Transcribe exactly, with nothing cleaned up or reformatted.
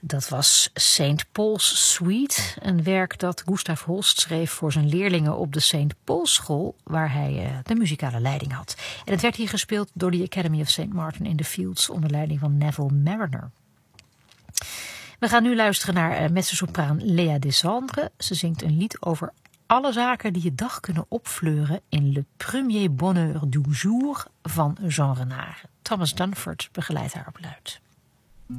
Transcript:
Dat was Saint Paul's Suite, een werk dat Gustav Holst schreef voor zijn leerlingen op de Saint Paul's School, waar hij uh, de muzikale leiding had. En het werd hier gespeeld door de Academy of Saint Martin in the Fields onder leiding van Neville Marriner. We gaan nu luisteren naar uh, mezzosopraan Léa Descendres. Ze zingt een lied over alle zaken die je dag kunnen opfleuren in Le Premier Bonheur du Jour van Jean Renard. Thomas Dunford begeleidt haar op luid.